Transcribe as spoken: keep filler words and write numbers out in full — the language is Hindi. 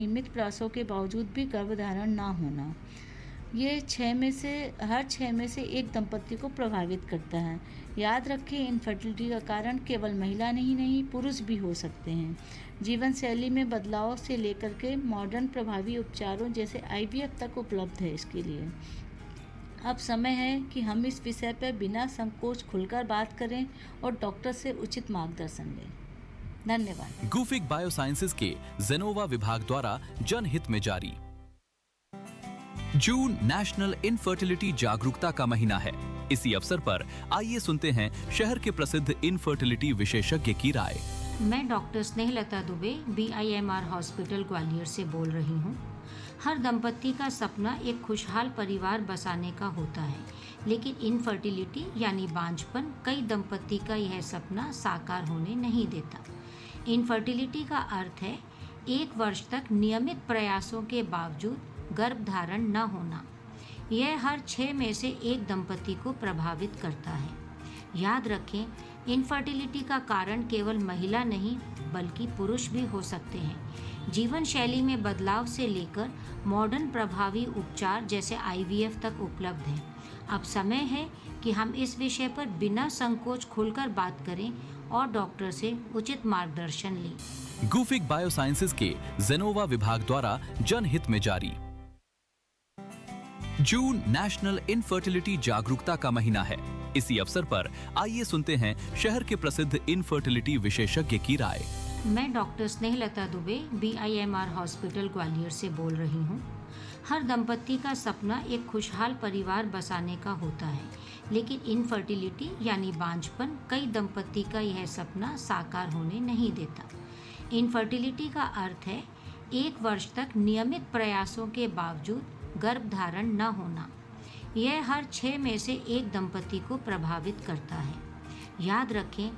नियमित प्रयासों के बावजूद भी गर्भधारण ना होना। ये छह में से हर छह में से एक दंपति को प्रभावित करता है। याद रखें, इनफर्टिलिटी का कारण केवल महिला नहीं नहीं पुरुष भी हो सकते हैं। जीवन शैली में बदलाव से लेकर के मॉडर्न प्रभावी उपचारों जैसे आईवीएफ तक उपलब्ध है इसके लिए। अब समय है कि हम इस विषय पर बिना संकोच खुलकर बात करें और डॉक्टर से उचित मार्गदर्शन लें। धन्यवाद। गुफिक बायोसाइंसेज के जेनोवा विभाग द्वारा जनहित में जारी। जून नेशनल इनफर्टिलिटी जागरूकता का महीना है। इसी अवसर पर आइए सुनते हैं शहर के प्रसिद्ध इनफर्टिलिटी विशेषज्ञ की राय। मैं डॉक्टर स्नेहलता दुबे बीआईएमआर हॉस्पिटल ग्वालियर से बोल रही हूँ। हर दंपति का सपना एक खुशहाल परिवार बसाने का होता है, लेकिन इनफर्टिलिटी यानी बांझपन कई दंपति का यह सपना साकार होने नहीं देता। इनफर्टिलिटी का अर्थ है एक वर्ष तक नियमित प्रयासों के बावजूद गर्भधारण न होना। यह हर छह में से एक दंपति को प्रभावित करता है। याद रखें, इनफर्टिलिटी का कारण केवल महिला नहीं बल्कि पुरुष भी हो सकते हैं। जीवन शैली में बदलाव से लेकर मॉडर्न प्रभावी उपचार जैसे आईवीएफ तक उपलब्ध हैं। अब समय है कि हम इस विषय पर बिना संकोच खुलकर बात करें और डॉक्टर से उचित मार्गदर्शन लें। गुफिक बायोसाइंसेज के जेनोवा विभाग द्वारा जनहित में जारी। जून नेशनल इनफर्टिलिटी जागरूकता का महीना है। इसी अवसर पर आइए सुनते हैं शहर के प्रसिद्ध इनफर्टिलिटी विशेषज्ञ की राय। मैं डॉक्टर स्नेहलता दुबे बीआईएमआर हॉस्पिटल ग्वालियर से बोल रही हूँ। हर दंपति का सपना एक खुशहाल परिवार बसाने का होता है, लेकिन इनफर्टिलिटी यानी बांझपन कई दंपति का यह सपना साकार होने नहीं देता। इनफर्टिलिटी का अर्थ है एक वर्ष तक नियमित प्रयासों के बावजूद गर्भधारण न होना। यह हर छह में से एक दंपति को प्रभावित करता है। याद रखें,